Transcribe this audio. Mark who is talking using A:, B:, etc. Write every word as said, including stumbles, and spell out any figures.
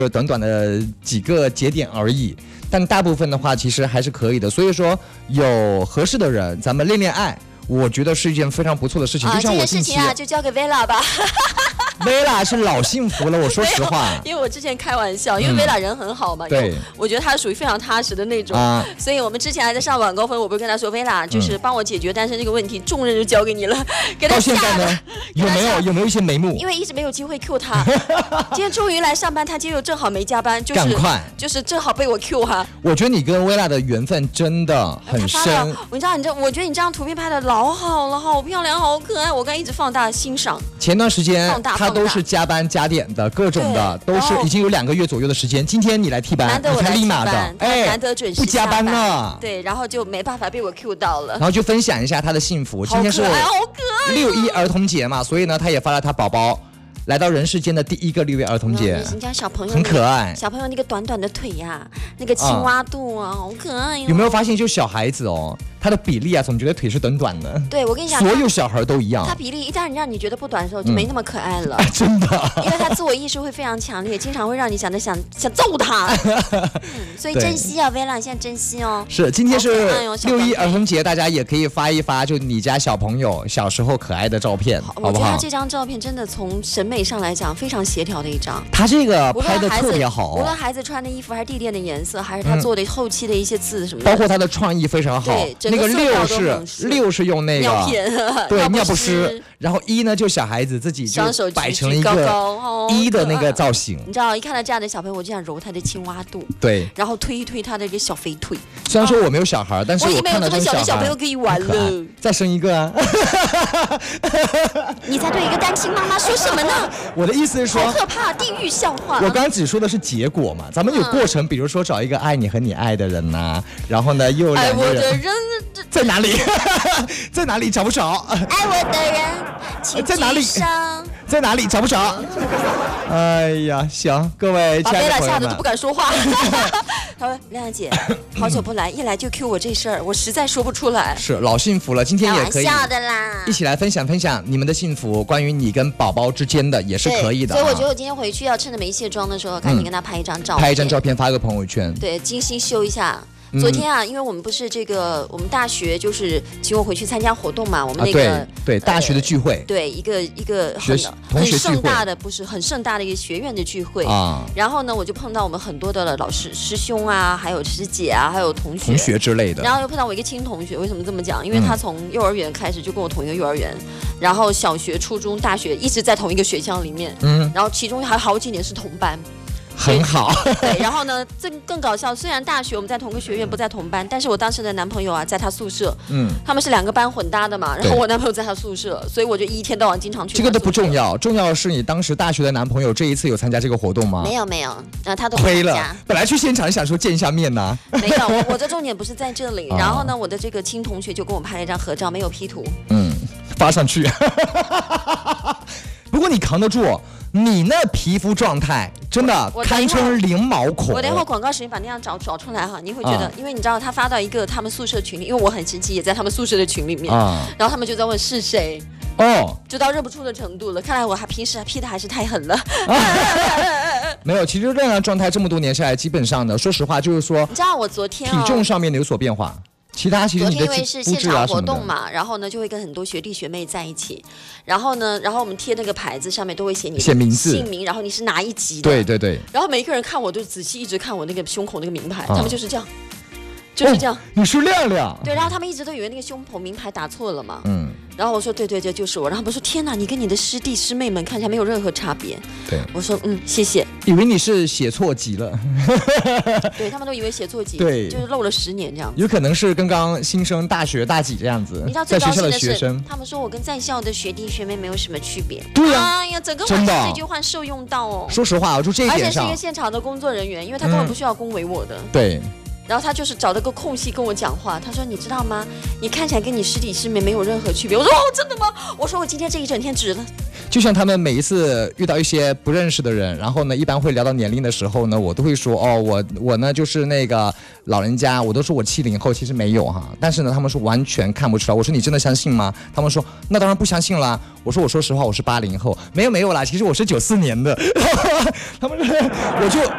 A: 短短的几个节点而已，但大部分的话其实还是可以的。所以说有合适的人，咱们恋恋爱，我觉得是一件非常不错的事情。
B: 啊、
A: 就像我
B: 这件事情啊，就交给 Vela 吧。
A: Vela 是老幸福了，我说实话。
B: 因为我之前开玩笑，因为 Vela 人很好嘛，
A: 对，
B: 我觉得他属于非常踏实的那种，
A: 啊、
B: 所以我们之前还在上晚高峰，我不是跟他说 Vela 就是帮我解决单身这个问题，嗯、重任就交给你了。给他
A: 到现在呢，有没有有没有一些眉目？
B: 因为一直没有机会 Q 他，今天终于来上班，他今天又正好没加班，就是
A: 赶快，
B: 就是正好被我 Q 哈。
A: 我觉得你跟 Vela 的缘分真的很深。
B: 我知道你这，我觉得你这张图片拍的老好了，好漂亮，好可爱，我刚一直放大欣赏。
A: 前段时间他都是加班加点的，各种的都是已经有两个月左右的时间。今天你来替班，
B: 难得我来替班，
A: 哎，
B: 难得准时
A: 不加班呢。
B: 对，然后就没办法被我 Q 到了。
A: 然后就分享一下他的幸福。今天是六一儿童节嘛，所以呢，他也发了他宝宝来到人世间的第一个六一儿童节，
B: 人家小朋友
A: 很可爱，
B: 小朋友那个短短的腿呀、啊，那个青蛙肚啊，嗯、好可爱哟、哦。
A: 有没有发现，就小孩子哦，他的比例啊，总觉得腿是短短的。
B: 对，我跟你讲，
A: 所有小孩都一样。
B: 他比例一旦让你觉得不短的时候，就没那么可爱了。
A: 嗯啊、真的，
B: 因为他自我意识会非常强烈，经常会让你想着想想揍他。嗯，所以珍惜啊 ，Vela， 现在珍惜哦。
A: 是，今天是六一儿童节，大家也可以发一发，就你家小朋友小时候可爱的照片，好不好？
B: 我觉得他这张照片真的从审美上来讲非常协调的一张。
A: 他这个拍的特别好，
B: 无论孩子穿的衣服，还是地垫的颜色，还是他做的后期的一些字什么的，
A: 包括他的创意非常好。
B: 对，
A: 那个六是六是用那个
B: 尿片，
A: 对，尿不湿。然后一呢，就小孩子自己就摆成了一个一的那个造型。
B: 你知道，一看到这样的小朋友，我就想揉他的青蛙肚，
A: 对，
B: 然后推一推他的这个小肥腿。
A: 虽然说我没有小孩，但是我看到这个
B: 小的小朋友可以玩了，
A: 再生一个啊！
B: 你在对一个单亲妈妈说什么呢？
A: 我的意思是说，
B: 好可怕，地狱笑话。
A: 我刚刚只说的是结果嘛，咱们有过程，比如说找一个爱你和你爱的人呐、啊，然后呢又两个人，
B: 爱我的人
A: 在哪里？在哪里找不着？
B: 爱我的人，请
A: 在哪里？在哪里找不着？哎呀，行，各位亲爱的朋友们，
B: 吓得都不敢说话。他说：“亮亮姐，好久不来，一来就 Q 我这事儿，我实在说不出来。”
A: 是老幸福了，今天也可以
B: 开玩笑的啦，
A: 一起来分享分享你们的幸福，关于你跟宝宝之间的也是可以的、啊。
B: 所以我觉得我今天回去要趁着没卸妆的时候，赶紧跟他拍一张照片、
A: 嗯，拍一张照片发个朋友圈，
B: 对，精心修一下。昨天啊，因为我们不是这个，我们大学就是请我回去参加活动嘛，我们那个、
A: 啊、对, 对大学的聚会，
B: 呃、对一个一个
A: 很
B: 很盛大的，不是很盛大的一个学院的聚会
A: 啊。
B: 然后呢，我就碰到我们很多的老师、师兄啊，还有师姐啊，还有同学、
A: 同学之类的。
B: 然后又碰到我一个亲同学，为什么这么讲？因为他从幼儿园开始就跟我同一个幼儿园，嗯、然后小学、初中、大学一直在同一个学校里面，嗯，然后其中还好几年是同班。
A: 很好，
B: 对，然后呢，这更搞笑。虽然大学我们在同个学院，不在同班，但是我当时的男朋友啊，在他宿舍，嗯，他们是两个班混搭的嘛。然后我男朋友在他宿舍，所以我就一天到晚经常去。
A: 这个都不重要，重要的是你当时大学的男朋友这一次有参加这个活动吗？
B: 没有没有，啊，他都
A: 亏了。本来去现场想说见一下面呢、
B: 啊，没有。我的重点不是在这里。然后呢，我的这个亲同学就跟我拍了一张合照，没有 P 图，
A: 嗯，发上去。不过你扛得住。你那皮肤状态真的堪称零毛孔。
B: 我等一会儿广告时间把那样找找出来哈，你会觉得，啊、因为你知道他发到一个他们宿舍群里，因为我很生气，也在他们宿舍的群里面，啊、然后他们就在问是谁，哦，就到认不出的程度了。看来我还平时 P 的还是太狠了。啊、
A: 没有，其实这样的状态这么多年下来，基本上的，说实话就是说，
B: 你知道我昨天、
A: 哦、体重上面有所变化。其他其实你的
B: 昨天因为是现场活动嘛，然后呢就会跟很多学弟学妹在一起，然后呢，然后我们贴那个牌子上面都会写你的
A: 写名字、
B: 姓名，然后你是哪一级的，
A: 对对对，
B: 然后每一个人看我都仔细一直看我那个胸口那个名牌，啊、他们就是这样，就是这样。哦、
A: 你是亮亮，
B: 对，然后他们一直都以为那个胸口名牌打错了嘛，嗯。然后我说对对对，就是我。然后他们说天哪，你跟你的师弟师妹们看起来没有任何差别。
A: 对，
B: 我说嗯，谢谢。
A: 以为你是写错级了。
B: 对他们都以为写错级，
A: 对，
B: 就是漏了十年这样。
A: 有可能是刚刚新生大学大几这样子。
B: 你知道最高兴的是，他们说我跟在校的学弟学妹没有什么区别。
A: 对啊，
B: 哎呀，整个晚上这句话受用到哦。
A: 说实话，我就这一点上，
B: 而且是一个现场的工作人员，因为他根本不需要恭维我的。
A: 嗯、对。
B: 然后他就是找了个空隙跟我讲话，他说：“你知道吗？你看起来跟你师弟师妹没有任何区别。”我说：“哦，真的吗？”我说：“我今天这一整天值了。”
A: 就像他们每一次遇到一些不认识的人，然后呢，一般会聊到年龄的时候呢，我都会说：“哦，我我呢就是那个老人家，我都说我七零后，其实没有哈。”但是呢，他们说完全看不出来。我说：“你真的相信吗？”他们说：“那当然不相信啦。”我说：“我说实话，我是八零后，没有没有啦，其实我是九四年的。”他们说：“我就